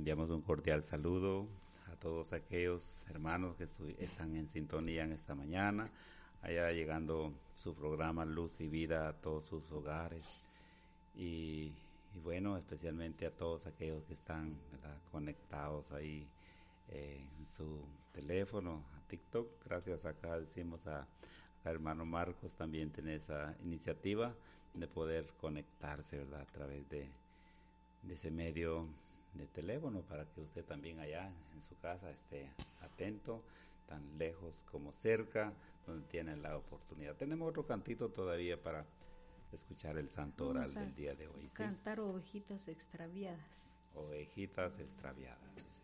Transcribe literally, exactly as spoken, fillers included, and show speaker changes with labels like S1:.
S1: enviamos un cordial saludo a todos aquellos hermanos que estu- están en sintonía en esta mañana, allá llegando su programa Luz y Vida a todos sus hogares. Y, y bueno, especialmente a todos aquellos que están, ¿verdad?, conectados ahí eh, en su teléfono, a TikTok. Gracias, acá decimos a, a hermano Marcos, también tiene esa iniciativa de poder conectarse, ¿verdad?, a través de, de ese medio de teléfono, para que usted también allá en su casa esté atento, tan lejos como cerca, donde tiene la oportunidad. Tenemos otro cantito todavía para escuchar el santo oral del día de hoy.
S2: Cantar, ¿sí? Ovejitas extraviadas.
S1: Ovejitas extraviadas.